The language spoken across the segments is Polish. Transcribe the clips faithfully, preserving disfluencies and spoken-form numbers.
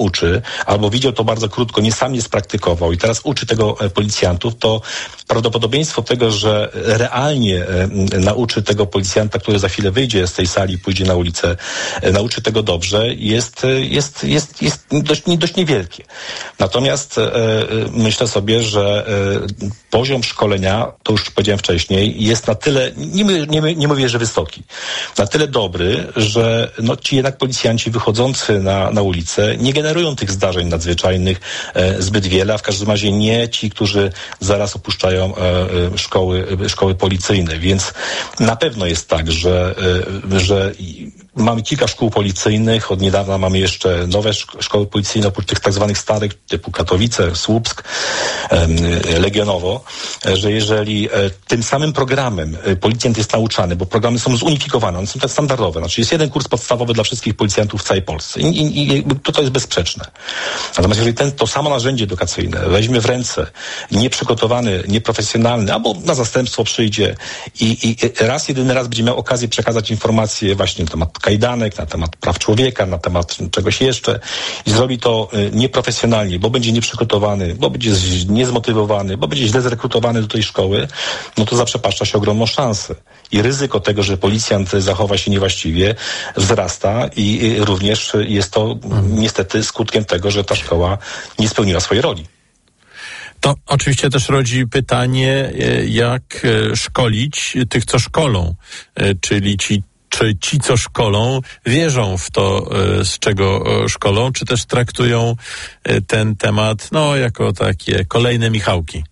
uczy, albo widział to bardzo krótko, nie sam nie spraktykował i teraz uczy tego policjantów, to prawdopodobieństwo tego, że realnie nauczy tego policjanta, który za chwilę wyjdzie z tej sali, pójdzie na ulicę, nauczy tego dobrze, jest, jest, jest, jest dość, dość niewielkie. Natomiast e, myślę sobie, że e, poziom szkolenia, to już powiedziałem wcześniej, jest na tyle, nie, nie, nie mówię, że wysoki, na tyle dobry, że no, ci jednak policjanci wychodzący na, na ulicę nie generują tych zdarzeń nadzwyczajnych e, zbyt wiele, a w każdym razie nie ci, którzy zaraz opuszczają e, szkoły, szkoły policyjne. Więc na pewno jest tak, że, e, że mamy kilka szkół policyjnych, od niedawna mamy jeszcze nowe szkoły policyjne, oprócz tych tak zwanych starych, typu Katowice, Słupsk, Legionowo, że jeżeli tym samym programem policjant jest nauczany, bo programy są zunifikowane, one są tak standardowe, znaczy jest jeden kurs podstawowy dla wszystkich policjantów w całej Polsce i, i, i to, to jest bezsprzeczne. Natomiast jeżeli ten, to samo narzędzie edukacyjne weźmie w ręce nieprzygotowany, nieprofesjonalny, albo na zastępstwo przyjdzie i, i raz, jedyny raz będzie miał okazję przekazać informacje właśnie na temat kajdanek, na temat praw człowieka, na temat czegoś jeszcze i zrobi to nieprofesjonalnie, bo będzie nieprzygotowany, bo będzie niezmotywowany, bo będzie źle zrekrutowany do tej szkoły, no to zaprzepaszcza się ogromną szansę. I ryzyko tego, że policjant zachowa się niewłaściwie, wzrasta i również jest to niestety skutkiem tego, że ta szkoła nie spełniła swojej roli. To oczywiście też rodzi pytanie, jak szkolić tych, co szkolą, czyli ci Czy ci, co szkolą, wierzą w to, z czego szkolą, czy też traktują ten temat, no, jako takie kolejne Michałki?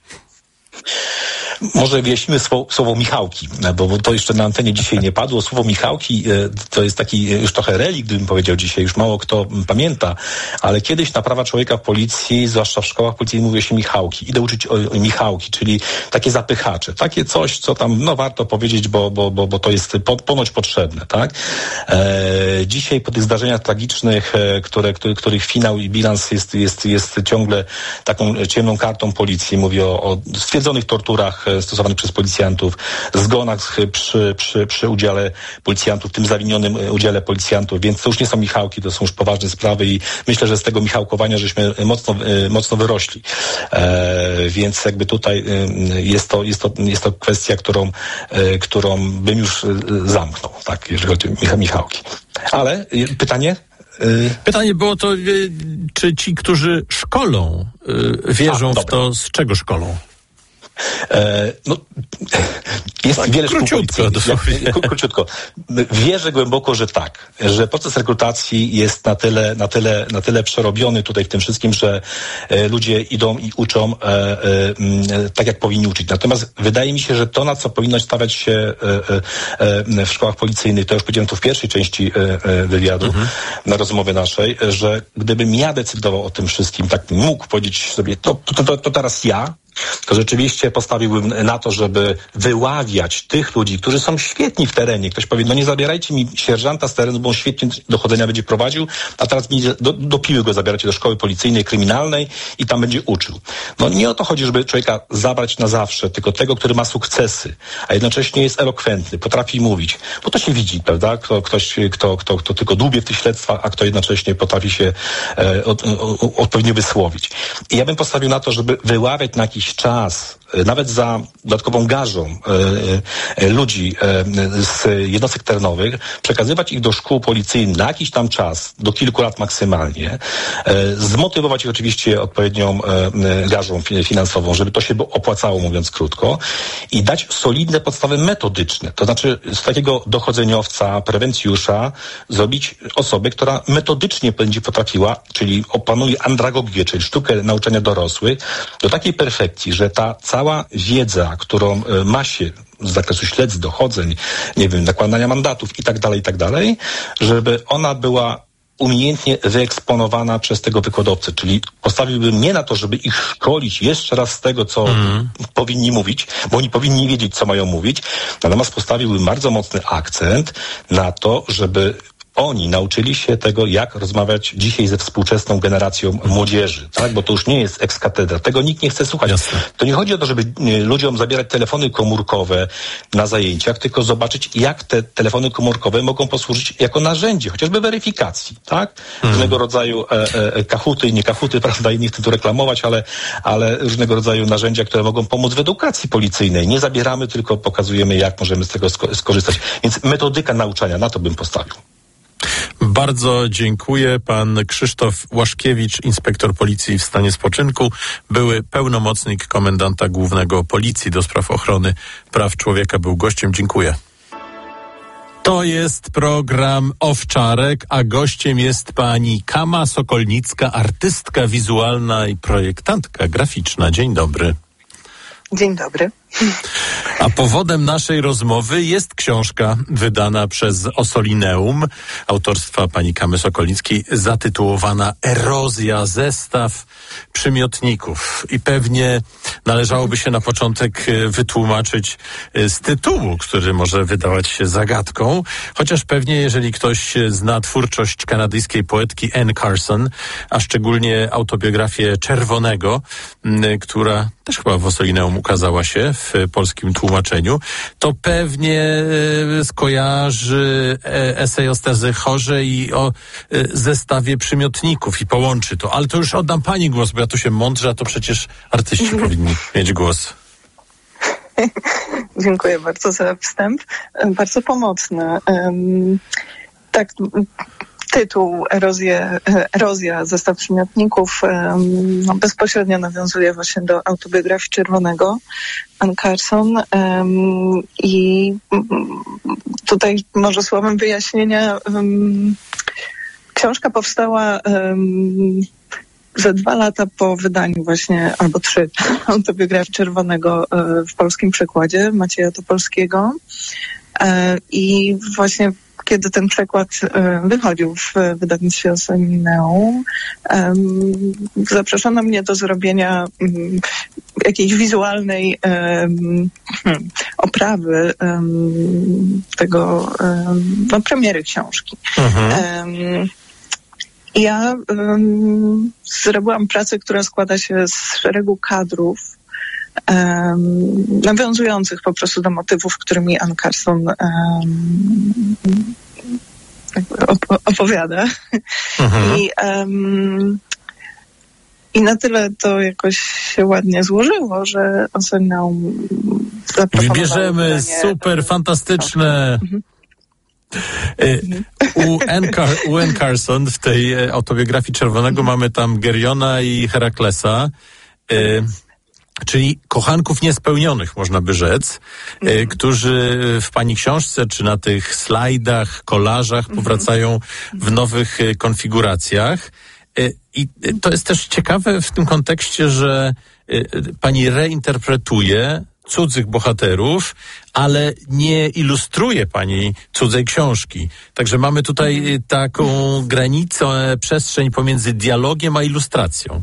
Może wyjaśnimy słowo, słowo Michałki, bo, bo to jeszcze na antenie dzisiaj nie padło. Słowo Michałki to jest taki już trochę relikt, gdybym powiedział dzisiaj, już mało kto pamięta, ale kiedyś na prawa człowieka w policji, zwłaszcza w szkołach policyjnych, mówiło się Michałki. Idę uczyć o, o Michałki, czyli takie zapychacze, takie coś, co tam, no warto powiedzieć, bo, bo, bo, bo to jest po, ponoć potrzebne, tak? E, dzisiaj po tych zdarzeniach tragicznych, które, które, których finał i bilans jest, jest, jest ciągle taką ciemną kartą policji, mówię o, o stwierdzonych torturach stosowanych przez policjantów, zgonach przy, przy, przy udziale policjantów, tym zawinionym udziale policjantów, więc to już nie są Michałki, to są już poważne sprawy i myślę, że z tego Michałkowania żeśmy mocno, mocno wyrośli. E, więc jakby tutaj jest to, jest to, jest to kwestia, którą, którą bym już zamknął, tak, jeżeli chodzi o Michałki. Ale pytanie? Pytanie było to, czy ci, którzy szkolą, wierzą A, w to, z czego szkolą? E, no, jest tak, wiele szkół policyjnych. Króciutko. Wierzę głęboko, że tak, że proces rekrutacji jest na tyle, na tyle, na tyle przerobiony tutaj w tym wszystkim, że e, ludzie idą i uczą e, e, tak, jak powinni uczyć. Natomiast wydaje mi się, że to, na co powinno stawiać się e, e, w szkołach policyjnych, to już powiedziałem to w pierwszej części e, e, wywiadu, mhm. na rozmowie naszej, że gdybym ja decydował o tym wszystkim, tak mógł powiedzieć sobie, to, to, to, to teraz ja, to rzeczywiście postawiłbym na to, żeby wyławiać tych ludzi, którzy są świetni w terenie. Ktoś powie, no nie zabierajcie mi sierżanta z terenu, bo on świetnie dochodzenia będzie prowadził, a teraz mi do, do piły go zabieracie do szkoły policyjnej, kryminalnej i tam będzie uczył. No nie o to chodzi, żeby człowieka zabrać na zawsze, tylko tego, który ma sukcesy, a jednocześnie jest elokwentny, potrafi mówić, bo to się widzi, prawda? Kto, ktoś, kto, kto, kto tylko dłubie w tych śledztwach, a kto jednocześnie potrafi się e, od, o, odpowiednio wysłowić. I ja bym postawił na to, żeby wyławiać na jakiś czas, nawet za dodatkową garzą e, e, ludzi e, z jednostek terenowych, przekazywać ich do szkół policyjnych na jakiś tam czas, do kilku lat maksymalnie, e, zmotywować ich oczywiście odpowiednią e, garzą finansową, żeby to się opłacało, mówiąc krótko, i dać solidne podstawy metodyczne. To znaczy z takiego dochodzeniowca, prewencjusza zrobić osobę, która metodycznie będzie potrafiła, czyli opanuje andragogię, czyli sztukę nauczania dorosłych, do takiej perfekcji, że ta cała wiedza, którą ma się z zakresu śledztw, dochodzeń, nie wiem, nakładania mandatów i tak dalej, i tak dalej, żeby ona była umiejętnie wyeksponowana przez tego wykładowcę, czyli postawiłbym nie na to, żeby ich szkolić jeszcze raz z tego, co mm. powinni mówić, bo oni powinni wiedzieć, co mają mówić, natomiast postawiłbym bardzo mocny akcent na to, żeby oni nauczyli się tego, jak rozmawiać dzisiaj ze współczesną generacją młodzieży, tak? Bo to już nie jest ex cathedra. Tego nikt nie chce słuchać. Jasne. To nie chodzi o to, żeby ludziom zabierać telefony komórkowe na zajęciach, tylko zobaczyć, jak te telefony komórkowe mogą posłużyć jako narzędzie, chociażby weryfikacji, tak? Hmm. Różnego rodzaju e, e, kahuty, nie kahuty, prawda, i nie chcę tu reklamować, ale, ale różnego rodzaju narzędzia, które mogą pomóc w edukacji policyjnej. Nie zabieramy, tylko pokazujemy, jak możemy z tego sko- skorzystać. Więc metodyka nauczania, na to bym postawił. Bardzo dziękuję. Pan Krzysztof Łaszkiewicz, inspektor policji w stanie spoczynku, były pełnomocnik komendanta głównego policji do spraw ochrony praw człowieka, był gościem. Dziękuję. To jest program Owczarek, a gościem jest pani Kama Sokolnicka, artystka wizualna i projektantka graficzna. Dzień dobry. Dzień dobry. A powodem naszej rozmowy jest książka wydana przez Ossolineum autorstwa pani Kamy Sokolnickiej, zatytułowana Erozja, zestaw przymiotników. I pewnie należałoby się na początek wytłumaczyć z tytułu, który może wydawać się zagadką, chociaż pewnie jeżeli ktoś zna twórczość kanadyjskiej poetki Anne Carson, a szczególnie autobiografię Czerwonego, która też chyba w Ossolineum ukazała się w polskim tłumaczeniu, to pewnie skojarzy esej o Sterze Chorze i o zestawie przymiotników i połączy to. Ale to już oddam pani głos, bo ja tu się mądrze, a to przecież artyści powinni mieć głos. Dziękuję bardzo za wstęp. Bardzo pomocny. Um, tak, tytuł Erozja, erozja zestaw przymiotników um, no, bezpośrednio nawiązuje właśnie do autobiografii Czerwonego Anne Carson um, i um, tutaj może słowem wyjaśnienia um, książka powstała um, ze dwa lata po wydaniu właśnie, albo trzy, autobiografii Czerwonego w polskim przekładzie Macieja Topolskiego i właśnie kiedy ten przekład wychodził w wydawnictwie Ossolineum, zaproszono mnie do zrobienia jakiejś wizualnej oprawy tego, no, premiery książki. Mhm. Ja um, zrobiłam pracę, która składa się z szeregu kadrów um, nawiązujących po prostu do motywów, którymi Anne Carson um, op- opowiada. Mhm. I, um, I na tyle to jakoś się ładnie złożyło, że Ossolineum zaproponowało wybierzemy super fantastyczne... Mhm. U Anne, Car- u Anne Carson w tej autobiografii Czerwonego mamy tam Geriona i Heraklesa, y, czyli kochanków niespełnionych, można by rzec, y, którzy w pani książce czy na tych slajdach, kolażach powracają w nowych y, konfiguracjach. Y, I to jest też ciekawe w tym kontekście, że y, pani reinterpretuje cudzych bohaterów, ale nie ilustruje pani cudzej książki. Także mamy tutaj taką granicę, przestrzeń pomiędzy dialogiem a ilustracją.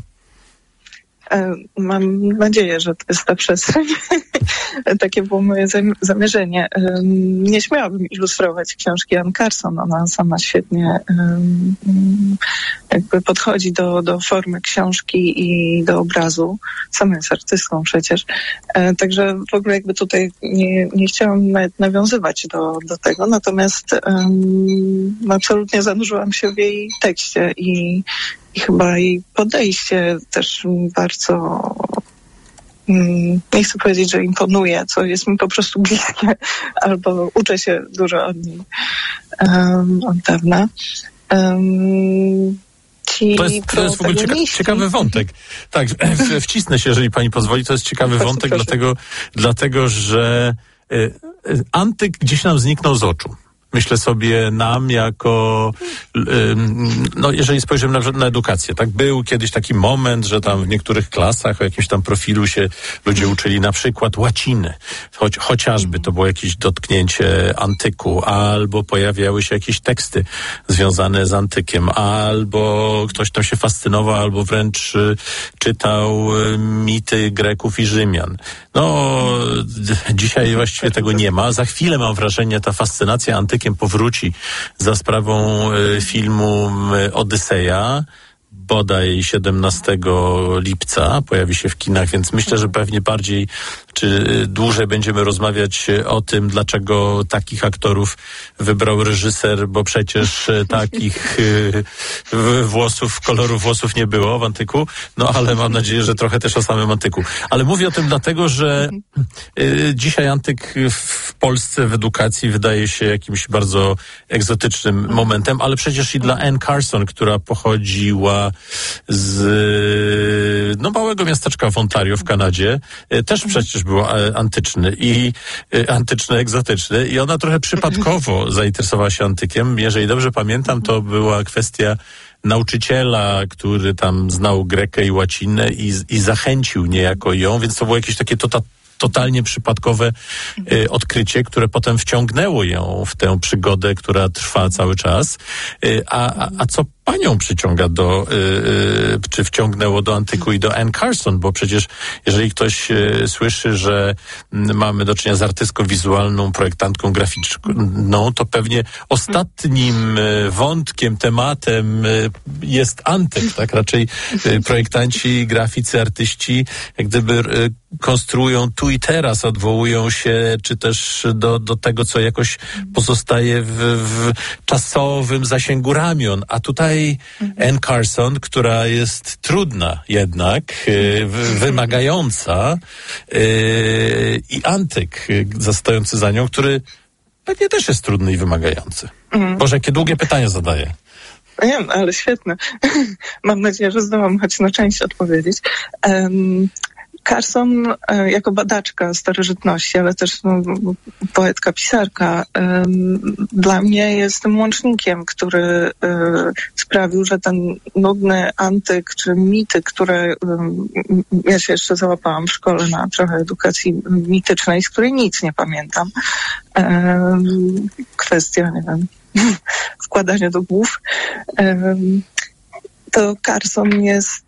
Mam nadzieję, że to jest ta przestrzeń. Takie było moje zamierzenie. Nie śmiałabym ilustrować książki Anne Carson. Ona sama świetnie jakby podchodzi do, do formy książki i do obrazu. Sama jest artystką przecież. Także w ogóle jakby tutaj nie, nie chciałam nawet nawiązywać do, do tego. Natomiast um, absolutnie zanurzyłam się w jej tekście i I chyba jej podejście też bardzo, nie chcę powiedzieć, że imponuje, co jest mi po prostu bliskie, albo uczę się dużo od niej um, od dawna. Um, To jest, to jest w ogóle cieka, ciekawy wątek. Tak, w, wcisnę się, jeżeli pani pozwoli. To jest ciekawy Bardzo wątek, proszę. dlatego, dlatego że y, y, antyk gdzieś nam zniknął z oczu. Myślę sobie nam jako, no jeżeli spojrzymy na, na edukację, tak, był kiedyś taki moment, że tam w niektórych klasach o jakimś tam profilu się ludzie uczyli na przykład łaciny, choć, chociażby to było jakieś dotknięcie antyku, albo pojawiały się jakieś teksty związane z antykiem, albo ktoś tam się fascynował, albo wręcz czytał mity Greków i Rzymian. No, dzisiaj właściwie tego nie ma. Za chwilę mam wrażenie, ta fascynacja antykiem antykiem powróci za sprawą filmu Odyseja. Bodaj siedemnastego lipca pojawi się w kinach, więc myślę, że pewnie bardziej czy dłużej będziemy rozmawiać o tym, dlaczego takich aktorów wybrał reżyser, bo przecież takich włosów, koloru włosów nie było w Antyku, no ale mam nadzieję, że trochę też o samym Antyku. Ale mówię o tym dlatego, że dzisiaj Antyk w Polsce w edukacji wydaje się jakimś bardzo egzotycznym momentem, ale przecież i dla Anne Carson, która pochodziła z no, małego miasteczka w Ontario w Kanadzie, też przecież był antyczny i antyczny, egzotyczny i ona trochę przypadkowo zainteresowała się Antykiem. Jeżeli dobrze pamiętam, to była kwestia nauczyciela, który tam znał grekę i łacinę i, i zachęcił niejako ją, więc to było jakieś takie tota, totalnie przypadkowe y, odkrycie, które potem wciągnęło ją w tę przygodę, która trwa cały czas. Y, a, a, a co panią przyciąga do, y, y, czy wciągnęło do Antyku i do Anne Carson, bo przecież jeżeli ktoś y, słyszy, że y, mamy do czynienia z artystką wizualną, projektantką graficzną, to pewnie ostatnim y, wątkiem, tematem y, jest Antyk, tak? Raczej y, projektanci, graficy, artyści jak gdyby y, konstruują tu i teraz, odwołują się czy też do, do tego, co jakoś pozostaje w, w czasowym zasięgu ramion, a tutaj Anne Carson, która jest trudna jednak, y, wymagająca y, i Antyk y, stojący za nią, który pewnie też jest trudny i wymagający. Mm. Boże, jakie długie pytania zadaję. Nie, ale świetne. Mam nadzieję, że zdołam choć na część odpowiedzieć. Um, Carson e, jako badaczka starożytności, ale też no, poetka, pisarka, e, dla mnie jest tym łącznikiem, który e, sprawił, że ten nudny antyk czy mity, które e, ja się jeszcze załapałam w szkole na trochę edukacji mitycznej, z której nic nie pamiętam. E, kwestia, nie wiem, wkładania do głów. E, to Carson jest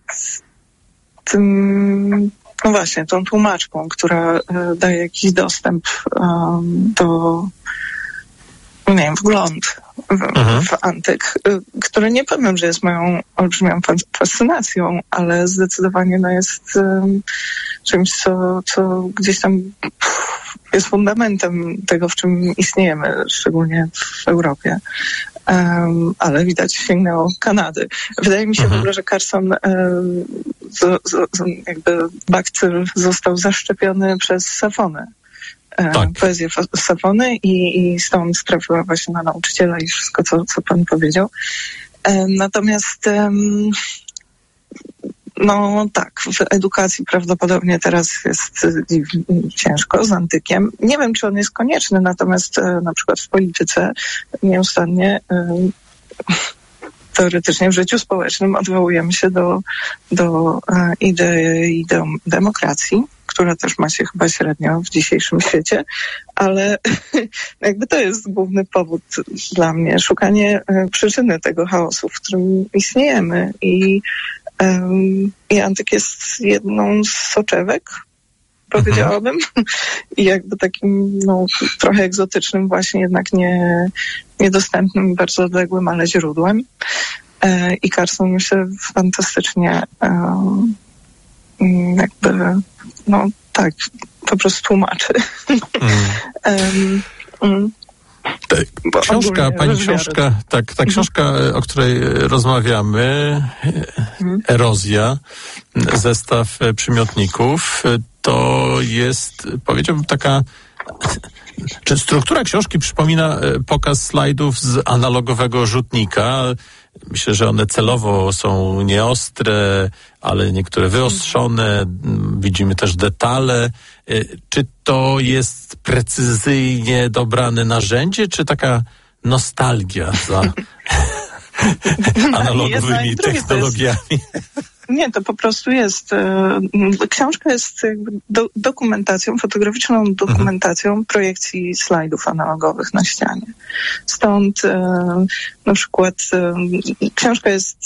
tym, no właśnie, tą tłumaczką, która y, daje jakiś dostęp y, do, nie wiem, wgląd w, mhm. w antyk, y, który nie powiem, że jest moją olbrzymią fascynacją, ale zdecydowanie no, jest y, czymś, co, co gdzieś tam jest fundamentem tego, w czym istniejemy, szczególnie w Europie. Um, ale widać sięgnęło Kanady. Wydaje mi się mhm. w ogóle, że Carson um, z, z, z, jakby bakcyl został zaszczepiony przez Safonę. Um, tak. Poezję Safony i, i stąd trafiła właśnie na nauczyciela i wszystko, co, co pan powiedział. Um, natomiast um, no tak, w edukacji prawdopodobnie teraz jest ciężko z antykiem. Nie wiem, czy on jest konieczny, natomiast e, na przykład w polityce nieustannie e, teoretycznie w życiu społecznym odwołujemy się do, do e, idei do demokracji, która też ma się chyba średnio w dzisiejszym świecie, ale jakby to jest główny powód dla mnie, szukanie e, przyczyny tego chaosu, w którym istniejemy i Um, I antyk jest jedną z soczewek, powiedziałabym, mhm. i jakby takim no, trochę egzotycznym, właśnie jednak nie, niedostępnym, bardzo odległym, ale źródłem. E, I Carson myślę fantastycznie um, jakby, no tak, po prostu tłumaczy. Mhm. um, Ta książka, pani książka, tak, ta książka, o której rozmawiamy, Erozja, zestaw przymiotników, to jest, powiedziałbym, taka, czy struktura książki przypomina pokaz slajdów z analogowego rzutnika. Myślę, że one celowo są nieostre, ale niektóre wyostrzone. Widzimy też detale. Czy to jest precyzyjnie dobrane narzędzie, czy taka nostalgia za analogowymi technologiami? nie, to po prostu jest. Książka jest jakby do, dokumentacją, fotograficzną dokumentacją mhm. projekcji slajdów analogowych na ścianie. Stąd na przykład książka jest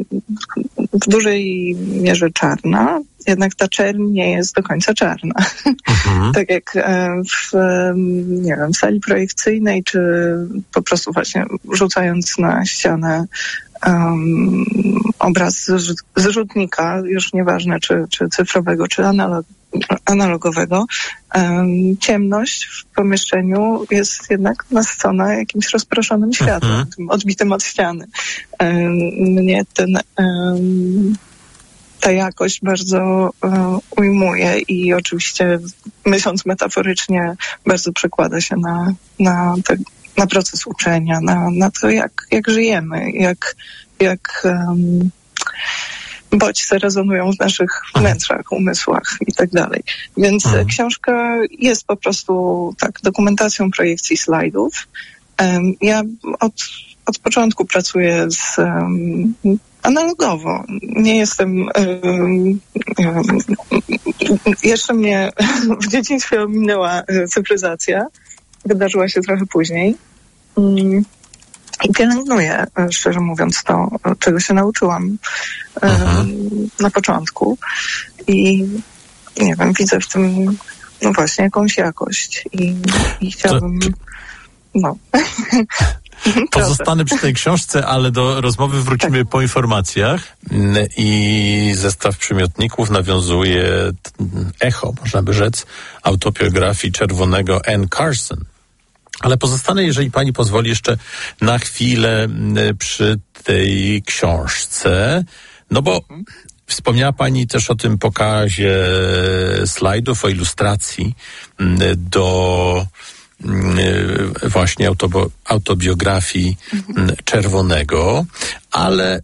w dużej mierze czarna, jednak ta czerń nie jest do końca czarna. Mhm. Tak jak w, nie wiem, w sali projekcyjnej, czy po prostu właśnie rzucając na ścianę um, obraz z rzutnika, już nieważne czy, czy cyfrowego, czy analog, analogowego, um, ciemność w pomieszczeniu jest jednak nasycona jakimś rozproszonym światłem, mhm. tym odbitym od ściany. Um, mnie ten um, ta jakość bardzo um, ujmuje i oczywiście, myśląc metaforycznie, bardzo przekłada się na, na, te, na proces uczenia, na, na to, jak, jak żyjemy, jak, jak um, bodźce rezonują w naszych wnętrzach, umysłach i tak dalej. Więc mhm. książka jest po prostu tak dokumentacją projekcji slajdów. Um, ja od, od początku pracuję z um, analogowo. Nie jestem... Um, um, jeszcze mnie w dzieciństwie ominęła cyfryzacja. Wydarzyła się trochę później. Um, I pielęgnuję, szczerze mówiąc, to, czego się nauczyłam um, na początku. I nie wiem, widzę w tym no właśnie jakąś jakość. I, i chciałabym... No... Pozostanę przy tej książce, ale do rozmowy wrócimy tak. po informacjach. I zestaw przymiotników nawiązuje echo, można by rzec, autobiografii czerwonego Anne Carson. Ale pozostanę, jeżeli pani pozwoli, jeszcze na chwilę przy tej książce, no bo mhm. wspomniała pani też o tym pokazie slajdów, o ilustracji do właśnie autobo- autobiografii mhm. czerwonego, ale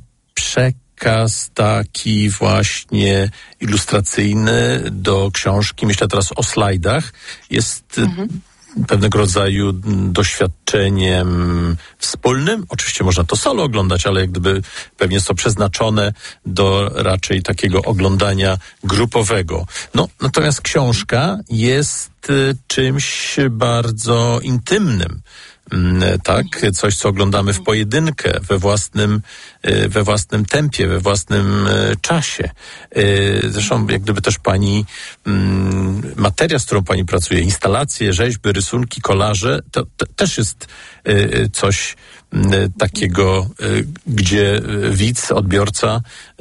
przekaz taki właśnie ilustracyjny do książki, myślę teraz o slajdach, jest mhm. pewnego rodzaju doświadczeniem wspólnym. Oczywiście można to solo oglądać, ale jak gdyby pewnie jest to przeznaczone do raczej takiego oglądania grupowego. No, natomiast książka jest czymś bardzo intymnym. Tak, coś, co oglądamy w pojedynkę, we własnym, we własnym tempie, we własnym czasie. Zresztą, jak gdyby też pani materia, z którą pani pracuje, instalacje, rzeźby, rysunki, kolaże, to, to też jest coś takiego, gdzie widz, odbiorca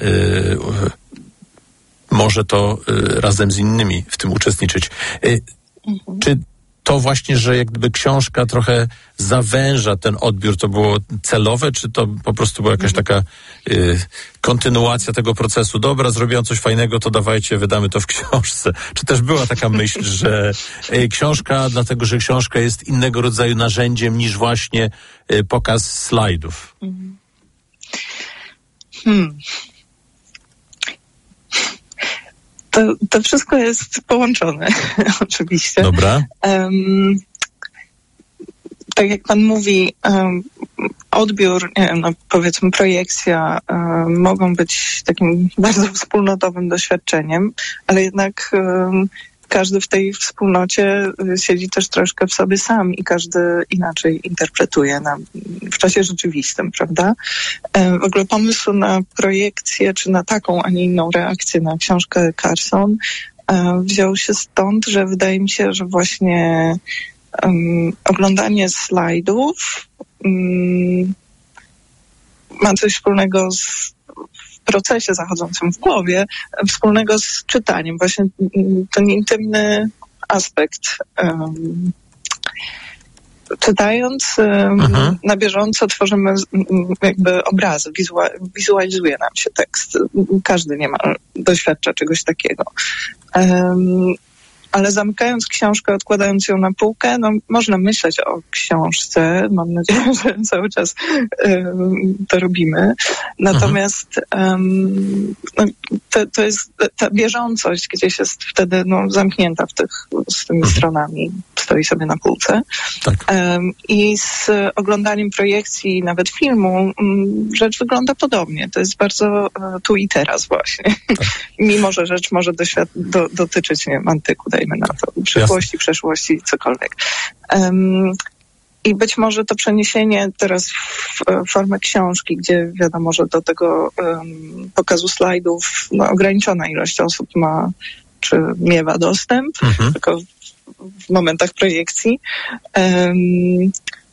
może to razem z innymi w tym uczestniczyć. Czy to właśnie, że jak gdyby książka trochę zawęża ten odbiór, to było celowe, czy to po prostu była jakaś taka y, kontynuacja tego procesu? Dobra, zrobiłam coś fajnego, to dawajcie, wydamy to w książce. Czy też była taka myśl, że y, książka, dlatego że książka jest innego rodzaju narzędziem niż właśnie y, pokaz slajdów? Hmm. To, to wszystko jest połączone, oczywiście. Dobra. Um, tak jak pan mówi, um, odbiór, nie wiem, no powiedzmy projekcja, um, mogą być takim bardzo wspólnotowym doświadczeniem, ale jednak um, każdy w tej wspólnocie siedzi też troszkę w sobie sam i każdy inaczej interpretuje na, w czasie rzeczywistym, prawda? W ogóle pomysł na projekcję, czy na taką, a nie inną reakcję na książkę Carson wziął się stąd, że wydaje mi się, że właśnie um, oglądanie slajdów um, ma coś wspólnego z procesie zachodzącym w głowie, wspólnego z czytaniem. Właśnie ten intymny aspekt. Um, czytając um, na bieżąco tworzymy jakby obrazy, wizua- wizualizuje nam się tekst. Każdy niemal doświadcza czegoś takiego. Um, ale zamykając książkę, odkładając ją na półkę, no można myśleć o książce. Mam nadzieję, że cały czas um, to robimy. Natomiast um, no, to, to jest ta bieżącość gdzieś jest wtedy no, zamknięta w tych, z tymi mhm. stronami, stoi sobie na półce. Tak. Um, I z oglądaniem projekcji, nawet filmu, um, rzecz wygląda podobnie. To jest bardzo uh, tu i teraz właśnie. Tak. Mimo, że rzecz może doświad- do, dotyczyć, nie wiem, antyku, dajmy na to, przyszłości, przeszłości, cokolwiek. Um, I być może to przeniesienie teraz w formę książki, gdzie wiadomo, że do tego um, pokazu slajdów no, ograniczona ilość osób ma czy miewa dostęp, mhm. tylko w, w momentach projekcji. Um,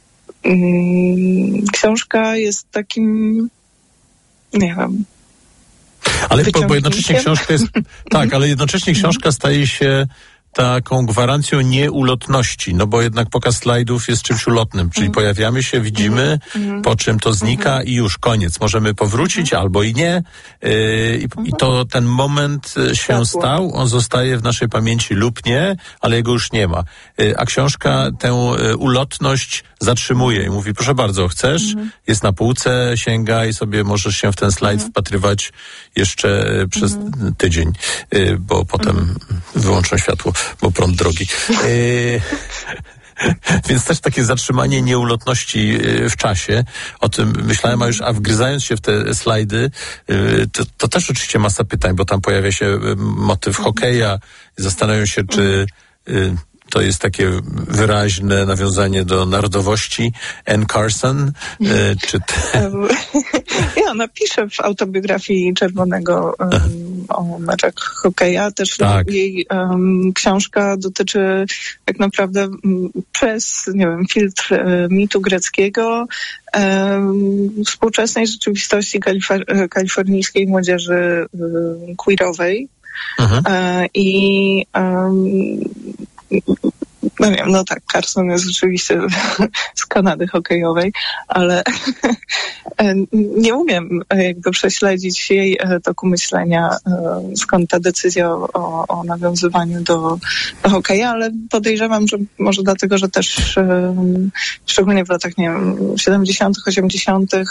um, książka jest takim, nie wiem... Ale bo, bo jednocześnie książka jest... tak, ale jednocześnie książka staje się taką gwarancją nieulotności, no bo jednak pokaz slajdów jest czymś ulotnym, czyli mm. pojawiamy się, widzimy, mm. po czym to znika mm. i już koniec. Możemy powrócić mm. albo i nie. Yy, i, mm. I to ten moment się Światło. stał, on zostaje w naszej pamięci lub nie, ale jego już nie ma. Yy, a książka tę yy, ulotność zatrzymuje i mówi, proszę bardzo, chcesz, mm. jest na półce, sięga i sobie możesz się w ten slajd mm. wpatrywać jeszcze yy, przez mm. tydzień, yy, bo potem mm. wyłączą światło, bo prąd drogi. Yy, więc też takie zatrzymanie nieulotności w czasie. O tym myślałem, a już a wgryzając się w te slajdy, yy, to, to też oczywiście masa pytań, bo tam pojawia się motyw hokeja. Zastanawiam się, czy yy, to jest takie wyraźne nawiązanie do narodowości Anne Carson, yy, czy te... Ja, ona pisze w autobiografii Czerwonego um, o meczach hokeja. Też tak. jej um, książka dotyczy tak naprawdę um, przez, nie wiem, filtr um, mitu greckiego, um, współczesnej rzeczywistości kalifor- kalifornijskiej młodzieży um, queerowej. Mhm. E, I um, no nie wiem, no tak, Carson jest rzeczywiście z Kanady hokejowej, ale nie umiem jakby prześledzić jej toku myślenia, skąd ta decyzja o, o nawiązywaniu do, do hokeja, ale podejrzewam, że może dlatego, że też szczególnie w latach, nie wiem, siedemdziesiątych, osiemdziesiątych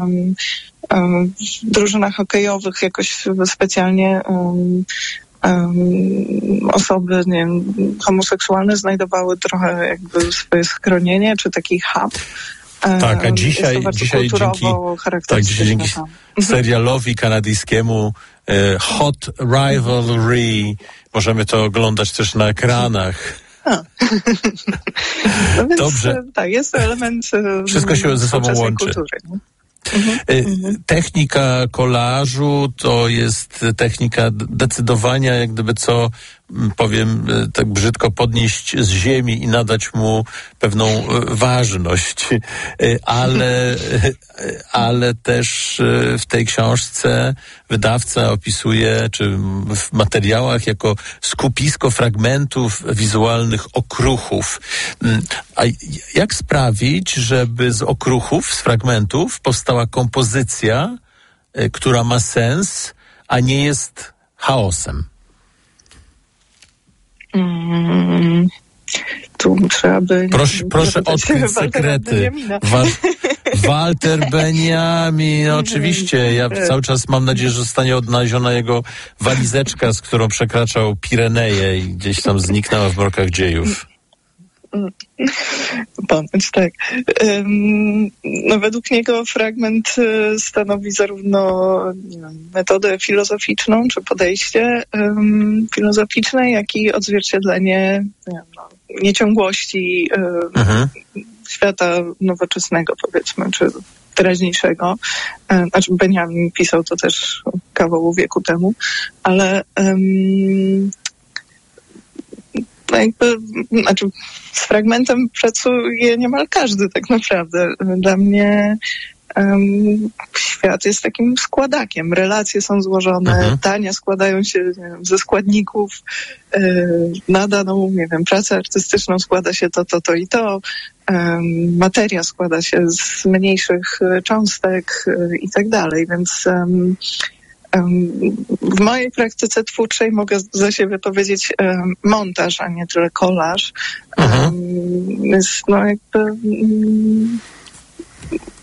w drużynach hokejowych jakoś specjalnie Um, osoby, nie wiem, homoseksualne znajdowały trochę jakby swoje schronienie, czy taki hub. Tak, a dzisiaj, dzisiaj dzięki, tak, dzisiaj dzięki serialowi kanadyjskiemu e, Hot Rivalry możemy to oglądać też na ekranach. No więc, dobrze. Tak, jest to element wszystko się ze sobą łączy. Kultury, nie? Mhm. Technika kolażu to jest technika decydowania, jak gdyby co, powiem tak brzydko, podnieść z ziemi i nadać mu pewną ważność, ale, ale też w tej książce wydawca opisuje, czy w materiałach, jako skupisko fragmentów wizualnych okruchów. A jak sprawić, żeby z okruchów, z fragmentów powstała kompozycja, która ma sens, a nie jest chaosem? Mm, tu trzeba by... Proszę, proszę odkryć sekrety. Wa- Walter Benjamin, oczywiście. Ja cały czas mam nadzieję, że zostanie odnaleziona jego walizeczka, z którą przekraczał Pireneje i gdzieś tam zniknęła w mrokach dziejów. Ponoć tak. No, według niego fragment stanowi zarówno nie wiem, metodę filozoficzną, czy podejście um, filozoficzne, jak i odzwierciedlenie nie wiem, no, nieciągłości um, świata nowoczesnego, powiedzmy, czy teraźniejszego. Znaczy Benjamin pisał to też kawał wieku temu, ale um, no jakby, znaczy z fragmentem pracuje niemal każdy tak naprawdę. Dla mnie um, świat jest takim składakiem. Relacje są złożone, mhm. dania składają się nie wiem, ze składników. Yy, na daną, nie wiem, pracę artystyczną składa się to, to, to i to. Um, materia składa się z mniejszych cząstek yy, i tak dalej, więc um, w mojej praktyce twórczej mogę za siebie powiedzieć um, montaż, a nie tyle kolaż. Um, jest no jakby um,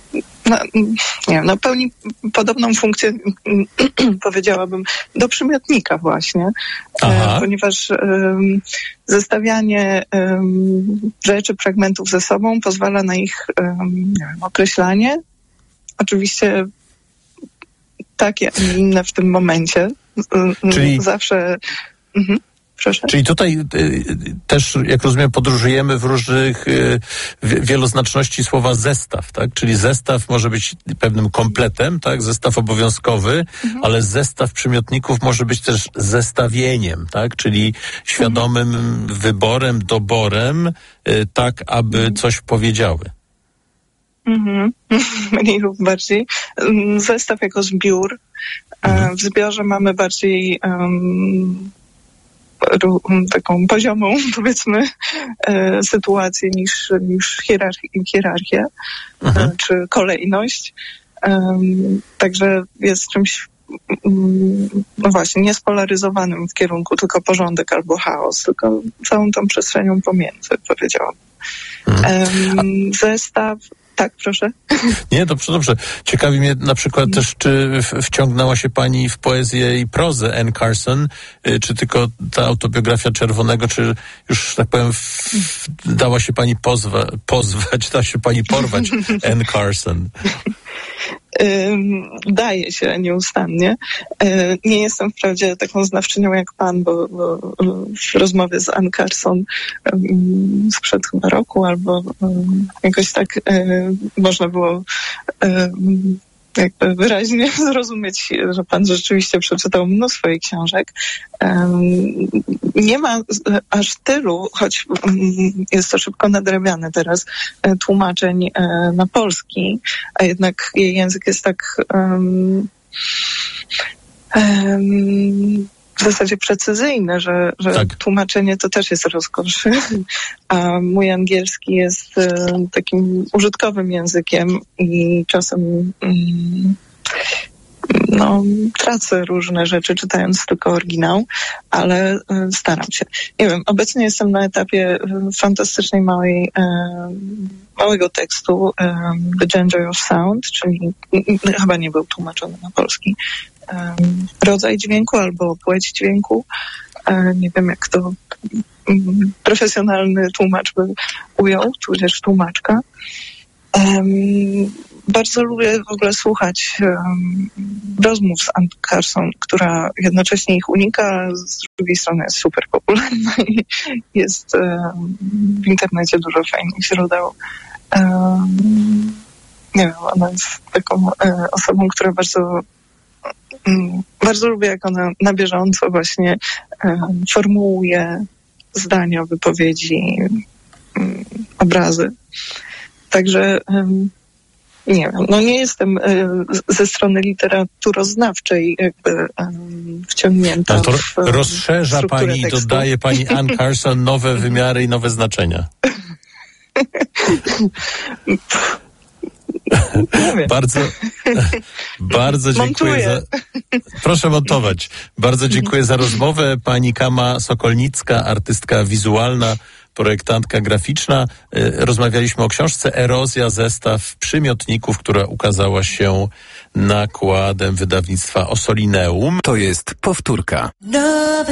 no, nie wiem, no pełni podobną funkcję, powiedziałabym, do przymiotnika właśnie, Aha. ponieważ um, zestawianie um, rzeczy, fragmentów ze sobą pozwala na ich um, nie wiem, określanie. Oczywiście takie, a nie inne w tym momencie. Czyli... Zawsze... Mhm. Proszę. Czyli tutaj y, też, jak rozumiem, podróżujemy w różnych y, wieloznaczności słowa zestaw, tak? Czyli zestaw może być pewnym kompletem, tak? Zestaw obowiązkowy, mhm. ale zestaw przymiotników może być też zestawieniem, tak? Czyli świadomym mhm. wyborem, doborem, y, tak, aby mhm. coś powiedziały. Mhm. Mniej lub bardziej. Zestaw jako zbiór. Mhm. W zbiorze mamy bardziej um, taką poziomą, powiedzmy, e, sytuację niż, niż hierarchię, hierarchię mhm. e, czy kolejność. E, także jest czymś mm, no właśnie, niespolaryzowanym w kierunku tylko porządek albo chaos, tylko całą tą przestrzenią pomiędzy, powiedziałam. Mhm. E, zestaw Tak, proszę. Nie, dobrze, dobrze. Ciekawi mnie na przykład też, czy wciągnęła się pani w poezję i prozę Anne Carson, czy tylko ta autobiografia Czerwonego, czy już, tak powiem, w, dała się pani pozwa, pozwać, da się pani porwać Anne Carson? Daje się nieustannie. Nie jestem wprawdzie taką znawczynią jak pan, bo, bo w rozmowie z Anne Carson sprzed chyba roku albo jakoś tak można było jakby wyraźnie zrozumieć, że pan rzeczywiście przeczytał mnóstwo jej książek. Nie ma aż tylu, choć jest to szybko nadrabiane teraz, tłumaczeń na polski, a jednak jej język jest tak um, um, w zasadzie precyzyjny, że, że tak. Tłumaczenie to też jest rozkosz. A mój angielski jest e, takim użytkowym językiem i czasem mm, no, tracę różne rzeczy czytając tylko oryginał, ale e, staram się. Nie wiem, obecnie jestem na etapie fantastycznej małej e, małego tekstu e, The Gender of Sound, czyli e, chyba nie był tłumaczony na polski. Um, rodzaj dźwięku albo płeć dźwięku. E, nie wiem, jak to um, profesjonalny tłumacz by ujął, tudzież tłumaczka. Um, bardzo lubię w ogóle słuchać um, rozmów z Anne Carson, która jednocześnie ich unika, z drugiej strony jest super popularna i jest um, w internecie dużo fajnych źródeł. Um, nie wiem, ona jest taką e, osobą, która bardzo Bardzo lubię, jak ona na bieżąco właśnie um, formułuje zdania, wypowiedzi, um, obrazy. Także um, nie wiem, no nie jestem um, ze strony literaturoznawczej jakby um, wciągnięta no to w rozszerza pani i dodaje pani Anne Carson nowe wymiary i nowe znaczenia. Bardzo, bardzo dziękuję za... Proszę montować. Bardzo dziękuję za rozmowę. Pani Kama Sokolnicka, artystka wizualna, projektantka graficzna. Rozmawialiśmy o książce Erozja, zestaw przymiotników, która ukazała się nakładem wydawnictwa Ossolineum. To jest powtórka.